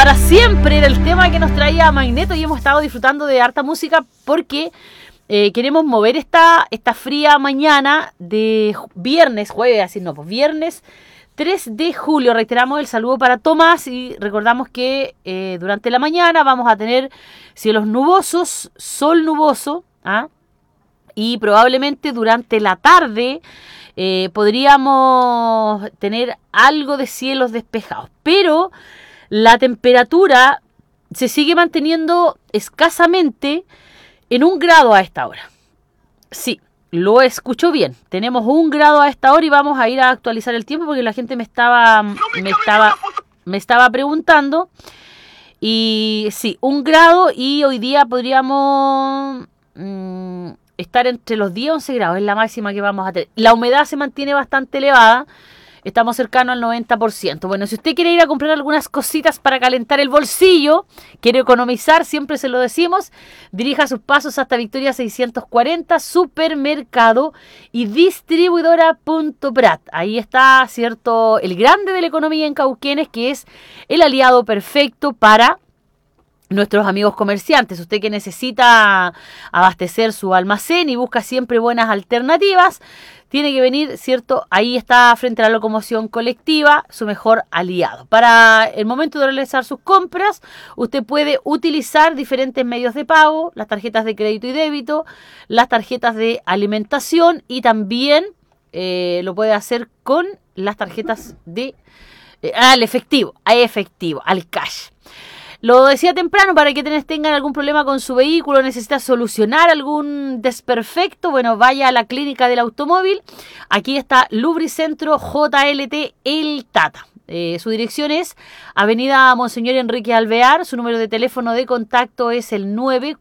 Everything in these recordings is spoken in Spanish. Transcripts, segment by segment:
para siempre era el tema que nos traía Magneto y hemos estado disfrutando de harta música porque queremos mover esta fría mañana de viernes, jueves, así no, pues viernes 3 de julio. Reiteramos el saludo para Tomás y recordamos que durante la mañana vamos a tener cielos nubosos, sol nuboso, y probablemente durante la tarde podríamos tener algo de cielos despejados, pero la temperatura se sigue manteniendo escasamente en 1 grado a esta hora. Sí, lo escucho bien. Tenemos 1 grado a esta hora y vamos a ir a actualizar el tiempo porque la gente me estaba preguntando. Y sí, 1 grado y hoy día podríamos estar entre los 10 y 11 grados. Es la máxima que vamos a tener. La humedad se mantiene bastante elevada. Estamos cercanos al 90%. Bueno, si usted quiere ir a comprar algunas cositas para calentar el bolsillo, quiere economizar, siempre se lo decimos, dirija sus pasos hasta Victoria 640, supermercado y distribuidora.prat. Ahí está, ¿cierto?, el grande de la economía en Cauquenes, que es el aliado perfecto para nuestros amigos comerciantes. Usted que necesita abastecer su almacén y busca siempre buenas alternativas, tiene que venir, ¿cierto? Ahí está, frente a la locomoción colectiva, su mejor aliado. Para el momento de realizar sus compras, usted puede utilizar diferentes medios de pago, las tarjetas de crédito y débito, las tarjetas de alimentación y también lo puede hacer con las tarjetas de al efectivo, al cash. Lo decía temprano, para que tengan algún problema con su vehículo, necesita solucionar algún desperfecto, bueno, vaya a la clínica del automóvil. Aquí está Lubricentro JLT El Tata. Su dirección es Avenida Monseñor Enrique Alvear. Su número de teléfono de contacto es el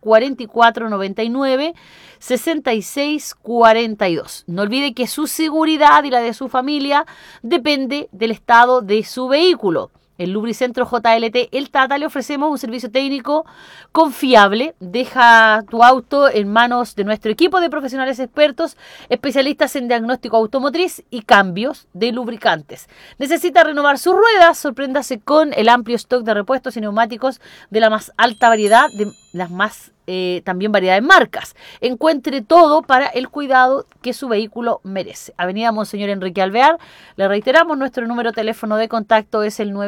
94499-6642. No olvide que su seguridad y la de su familia depende del estado de su vehículo. El Lubricentro JLT El Tata le ofrecemos un servicio técnico confiable. Deja tu auto en manos de nuestro equipo de profesionales expertos, especialistas en diagnóstico automotriz y cambios de lubricantes. ¿Necesita renovar sus ruedas? Sorpréndase con el amplio stock de repuestos y neumáticos de la más alta variedad, de las más también variedad de marcas. Encuentre todo para el cuidado que su vehículo merece. Avenida Monseñor Enrique Alvear. Le reiteramos, nuestro número de teléfono de contacto es el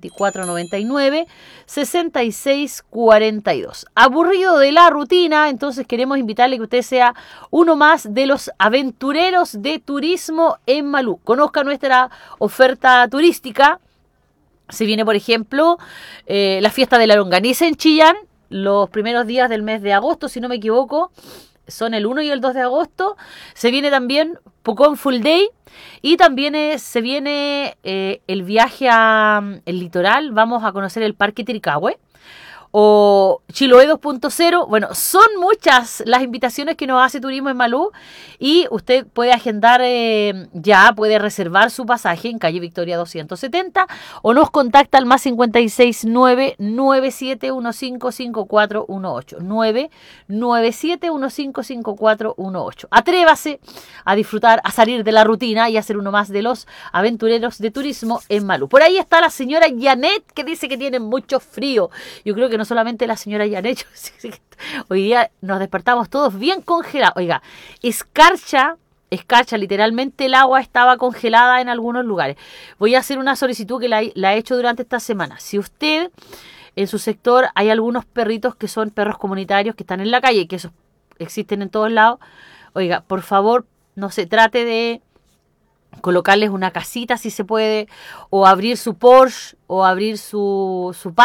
94499-6642. Aburrido de la rutina, entonces queremos invitarle que usted sea uno más de los aventureros de turismo en Malú. Conozca nuestra oferta turística. Se viene, por ejemplo, la fiesta de la longaniza en Chillán, los primeros días del mes de agosto, si no me equivoco, son el 1 y el 2 de agosto. Se viene también Pucón Full Day y también se viene el viaje al litoral. Vamos a conocer el Parque Tiricahue o Chiloé 2.0. Bueno, son muchas las invitaciones que nos hace Turismo en Malú y usted puede agendar ya, puede reservar su pasaje en calle Victoria 270 o nos contacta al más 569-97155418 997155418. Atrévase a disfrutar, a salir de la rutina y a ser uno más de los aventureros de turismo en Malú. Por ahí está la señora Janet, que dice que tiene mucho frío. Yo creo que no solamente la señora Janet, hoy día nos despertamos todos bien congelados. Oiga, escarcha, literalmente el agua estaba congelada en algunos lugares. Voy a hacer una solicitud que la he hecho durante esta semana. Si usted, en su sector, hay algunos perritos que son perros comunitarios que están en la calle, que esos existen en todos lados, oiga, por favor, no se trate de colocarles una casita si se puede, o abrir su Porsche, o abrir su